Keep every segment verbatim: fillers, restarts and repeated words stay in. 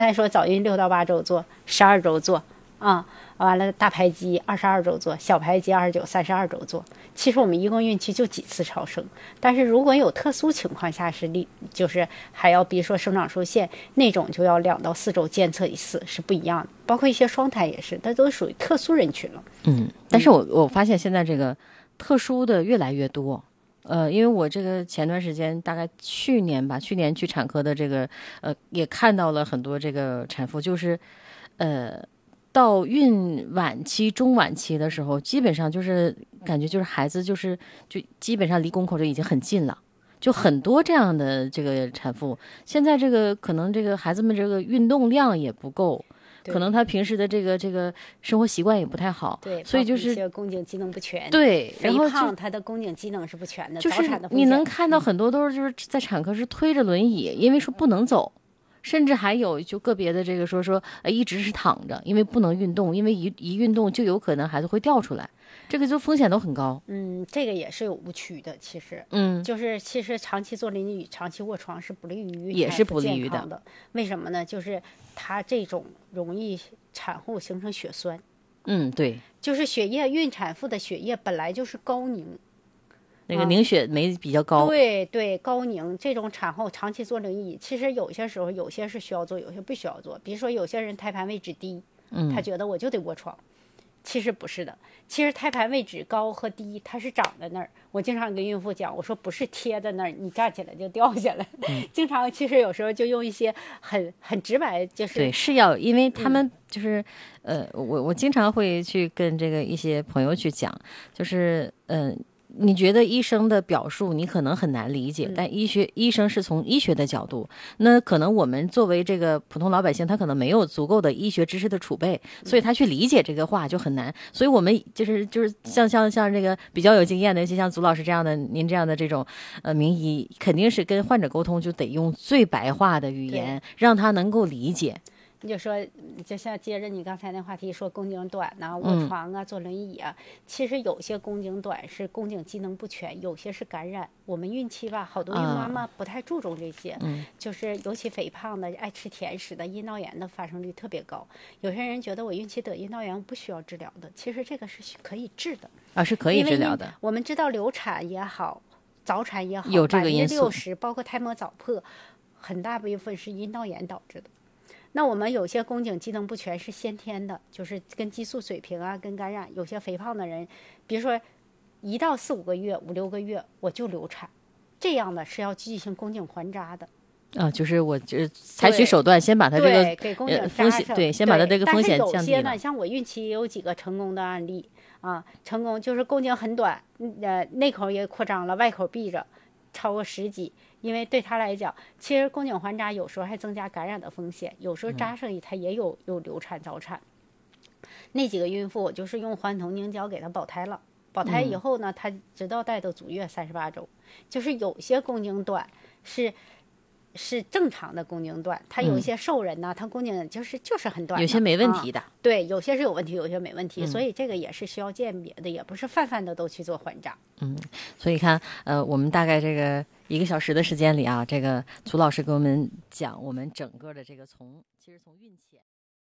才说早孕六到八周做，十二周做啊，完了大排畸二十二周做，小排畸二十九、三十二周做。其实我们一共孕期就几次超声，但是如果有特殊情况下是例，就是还要比如说生长受限那种，就要两到四周监测一次，是不一样的。包括一些双胎也是，它都属于特殊人群了。 嗯，但是我我发现现在这个特殊的越来越多。呃，因为我这个前段时间大概去年吧，去年去产科的这个呃，也看到了很多这个产妇，就是呃，到孕晚期、中晚期的时候，基本上就是感觉就是孩子就是就基本上离宫口就已经很近了，就很多这样的这个产妇。现在这个可能这个孩子们这个运动量也不够。可能他平时的这个这个生活习惯也不太好， 对， 所以就是宫颈机能不全， 对， 肥胖他的宫颈机能是不全的， 就是你能看到很多都是就是在产科是推着轮椅，因为说不能走，甚至还有就个别的这个说说呃一直是躺着，因为不能运动，因为一一运动就有可能孩子会掉出来，这个就风险都很高。 嗯，这个也是有误区的，其实， 嗯， 就是其实长期坐轮椅、长期卧床是不利于也是不利于的。的为什么呢？就是它这种容易产后形成血栓。 嗯，对， 就是血液，孕产妇的血液本来就是高凝， 那个凝血酶比较高。 啊、对对，高凝。这种产后长期坐轮椅，其实有些时候有些是需要做，有些不需要做。比如说有些人胎盘位置低， 嗯， 他觉得我就得卧床。其实不是的，其实胎盘位置高和低，它是长在那儿。我经常跟孕妇讲，我说不是贴在那儿，你站起来就掉下来。嗯、经常其实有时候就用一些很很直白，就是对，是要，因为他们就是、嗯、呃，我我经常会去跟这个一些朋友去讲，就是嗯。呃你觉得医生的表述你可能很难理解， 嗯、 但医学医生是从医学的角度，那可能我们作为这个普通老百姓，他可能没有足够的医学知识的储备，所以他去理解这个话就很难。所以我们就是就是像像像这个比较有经验的，就像祖老师这样的，您这样的这种呃名医，肯定是跟患者沟通就得用最白话的语言，让他能够理解。 你就说，就像接着你刚才那话题说，宫颈短呐、啊、卧床啊、坐轮椅啊，其实有些宫颈短是宫颈机能不全，有些是感染。我们孕期吧，好多孕妈妈不太注重这些， 嗯、 就是尤其肥胖的、爱吃甜食的，阴道炎的发生率特别高。有些人觉得我孕期得阴道炎不需要治疗的，其实这个是可以治的啊，是可以治疗的。 我们知道流产也好，早产也好， 有这个因素， 六十包括胎膜早破，很大部分是阴道炎导致的。那我们有些宫颈机能不全是先天的，就是跟激素水平啊，跟感染。有些肥胖的人，比如说一到四五个月、五六个月我就流产，这样的是要进行宫颈环扎的。 啊，就是我就是采取手段，先把它这个给宫颈扎风险，对，先把它这个风险降低了。 但是有些呢，像我孕期也有几个成功的案例啊，成功就是宫颈很短，呃，内口也扩张了，外口闭着，超过十几。因为对他来讲，其实宫颈环扎有时候还增加感染的风险，有时候扎上它也有有流产早产。那几个孕妇我就是用环酮凝胶给她保胎了，保胎以后呢，她直到带到足月三十八周。就是有些宫颈短是是正常的宫颈短，它有一些瘦人呢，他宫颈就是就是很短， 有些没问题的、 啊。对，有些是有问题，有些没问题，嗯、所以这个也是需要鉴别的，也不是泛泛的都去做环扎。 嗯，所以看，呃，我们大概这个一个小时的时间里啊，这个祖老师给我们讲我们整个的这个从其实从孕前。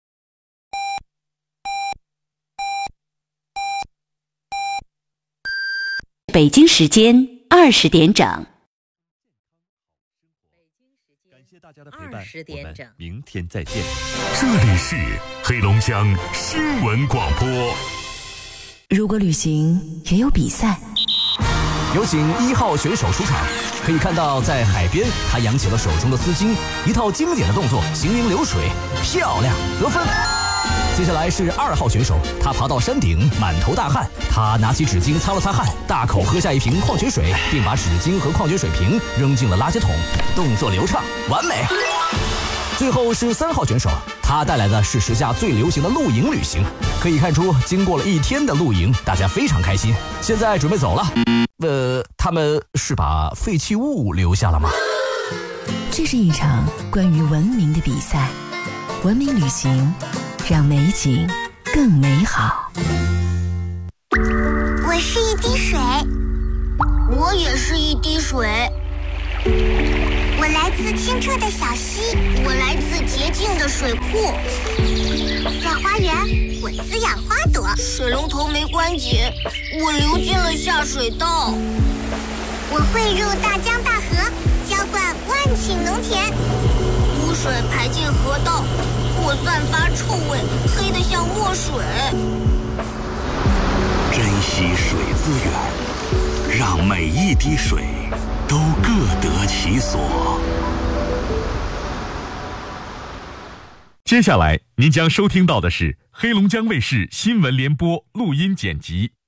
北京时间二十点整。 感谢大家的陪伴， 我们明天再见。 这里是黑龙江新闻广播。 如果旅行也有比赛， 有请一号选手出场。可以看到，在海边，他扬起了手中的丝巾，一套经典的动作，行云流水，漂亮，得分。接下来是二号选手，他爬到山顶，满头大汗，他拿起纸巾擦了擦汗，大口喝下一瓶矿泉水，并把纸巾和矿泉水瓶扔进了垃圾桶，动作流畅，完美。最后是三号选手，他带来的是时下最流行的露营旅行。可以看出，经过了一天的露营，大家非常开心，现在准备走了。呃，他们是把废弃物留下了吗？ 这是一场关于文明的比赛，文明旅行让美景更美好。 我是一滴水， 我也是一滴水。 我来自清澈的小溪，我来自洁净的水库。在花园，我滋养花朵。水龙头没关紧，我流进了下水道。我汇入大江大河，浇灌万顷农田。污水排进河道，我散发臭味，黑得像墨水。 珍惜水资源，让每一滴水都各得其所。接下来您将收听到的是黑龙江卫视新闻联播录音剪辑。